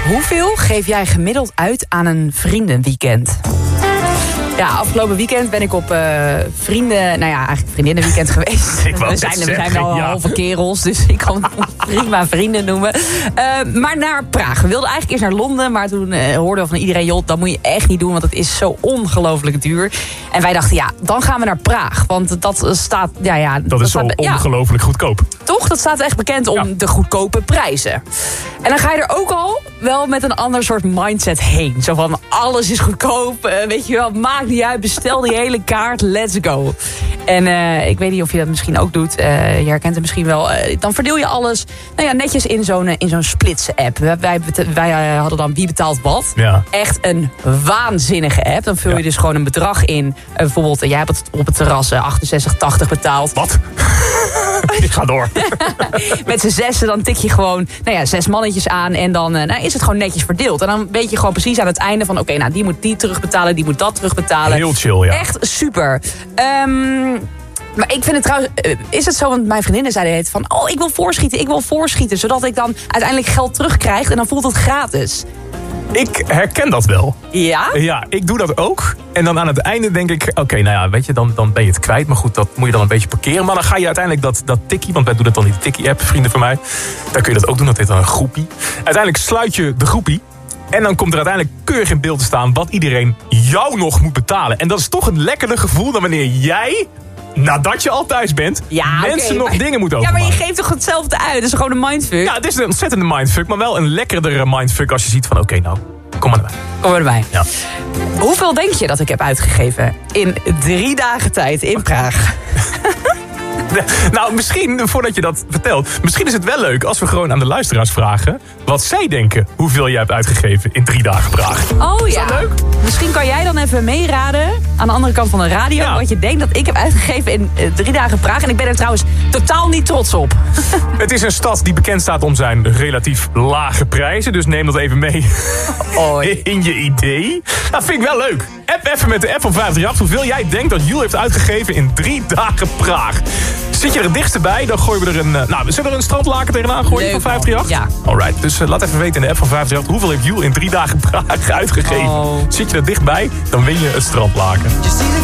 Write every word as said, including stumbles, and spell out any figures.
Hoeveel geef jij gemiddeld uit aan een vriendenweekend? Ja, afgelopen weekend ben ik op uh, vrienden... Nou ja, eigenlijk vriendinnenweekend geweest. We zijn, we zijn wel ja. halve kerels, dus ik kan het prima vrienden noemen. Uh, maar naar Praag. We wilden eigenlijk eerst naar Londen, maar toen uh, hoorden we van iedereen... joh, dat moet je echt niet doen, want het is zo ongelooflijk duur. En wij dachten, ja, dan gaan we naar Praag. Want dat staat... Ja, ja, dat, dat is staat, zo ongelooflijk ja, goedkoop. Toch? Dat staat echt bekend om ja. de goedkope prijzen. En dan ga je er ook al wel met een ander soort mindset heen. Zo van, alles is goedkoop, uh, weet je wel, maakt niet uit, bestel die hele kaart, let's go. En uh, ik weet niet of je dat misschien ook doet, uh, je herkent het misschien wel. Uh, dan verdeel je alles nou ja, netjes in zo'n, in zo'n splitsen-app. Wij, wij, wij uh, hadden dan Wie betaalt wat. Ja. Echt een waanzinnige app. Dan vul je ja. dus gewoon een bedrag in. Uh, bijvoorbeeld, uh, jij hebt het op het terras uh, achtenzestig tachtig betaald. Wat? Ik ga door. Met z'n zessen, dan tik je gewoon nou ja, zes mannetjes aan. En dan uh, nou, is het gewoon netjes verdeeld. En dan weet je gewoon precies aan het einde van... oké, okay, nou die moet die terugbetalen, die moet dat terugbetalen. Heel chill, ja. Echt super. Um, maar ik vind het trouwens... Uh, is het zo, want mijn vriendinnen zeiden het van... oh, ik wil voorschieten, ik wil voorschieten. Zodat ik dan uiteindelijk geld terugkrijg. En dan voelt het gratis. Ik herken dat wel. Ja? Ja, ik doe dat ook. En dan aan het einde denk ik... oké, okay, nou ja, weet je, dan, dan ben je het kwijt. Maar goed, dat moet je dan een beetje parkeren. Maar dan ga je uiteindelijk dat, dat tikkie... want wij doen het dan in de tikkie-app, vrienden van mij. Daar kun je dat ook doen, dat heet dan een groepie. Uiteindelijk sluit je de groepie. En dan komt er uiteindelijk keurig in beeld te staan... wat iedereen jou nog moet betalen. En dat is toch een lekkerder gevoel dan wanneer jij... nadat je al thuis bent, ja, mensen okay, nog maar, dingen moeten overmaken. Ja, maar je geeft toch hetzelfde uit? Dat is gewoon een mindfuck? Ja, het is een ontzettende mindfuck, maar wel een lekkerdere mindfuck als je ziet van, oké, okay, nou, kom maar erbij. Kom maar erbij. Ja. Hoeveel denk je dat ik heb uitgegeven in drie dagen tijd in Praag? Nou, misschien, voordat je dat vertelt... misschien is het wel leuk als we gewoon aan de luisteraars vragen... wat zij denken hoeveel jij hebt uitgegeven in drie dagen Praag. Oh is ja. dat leuk? Misschien kan jij dan even meeraden... aan de andere kant van de radio... Ja. wat je denkt dat ik heb uitgegeven in uh, drie dagen Praag. En ik ben er trouwens totaal niet trots op. Het is een stad die bekend staat om zijn relatief lage prijzen. Dus neem dat even mee in je idee. Dat vind ik wel leuk. App even met de app van vijf drie acht hoeveel jij denkt dat Jules heeft uitgegeven in drie dagen Praag. Zit je er het dichtst bij, dan gooien we er een... Uh, nou, zullen we er een strandlaken tegenaan gooien van vijf drie acht? Ja. Alright, dus uh, laat even weten in de app van vijf drie acht... hoeveel heeft Jules in drie dagen Praag uitgegeven. Oh. Zit je er dichtbij, dan win je een strandlaken.